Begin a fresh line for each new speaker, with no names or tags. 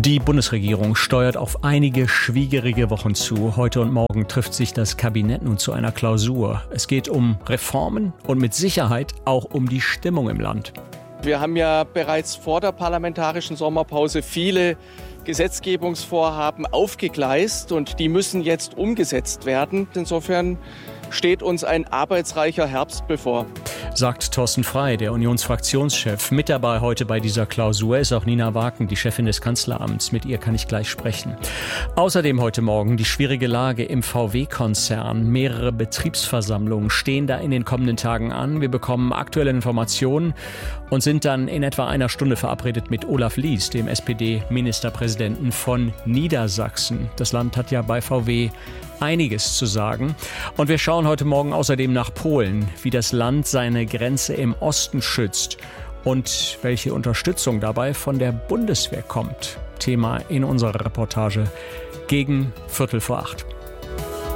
Die Bundesregierung steuert auf einige schwierige Wochen zu. Heute und morgen trifft sich das Kabinett nun zu einer Klausur. Es geht um Reformen und mit Sicherheit auch um die Stimmung im Land.
Wir haben ja bereits vor der parlamentarischen Sommerpause viele Gesetzgebungsvorhaben aufgegleist und die müssen jetzt umgesetzt werden. Insofern steht uns ein arbeitsreicher Herbst bevor.
Sagt Thorsten Frey, der Unionsfraktionschef. Mit dabei heute bei dieser Klausur ist auch Nina Waken, die Chefin des Kanzleramts. Mit ihr kann ich gleich sprechen. Außerdem heute Morgen die schwierige Lage im VW-Konzern. Mehrere Betriebsversammlungen stehen da in den kommenden Tagen an. Wir bekommen aktuelle Informationen und sind dann in etwa einer Stunde verabredet mit Olaf Lies, dem SPD-Ministerpräsidenten von Niedersachsen. Das Land hat ja bei VW einiges zu sagen. Und wir schauen heute Morgen außerdem nach Polen, wie das Land seine Grenze im Osten schützt und welche Unterstützung dabei von der Bundeswehr kommt. Thema in unserer Reportage gegen 7:45.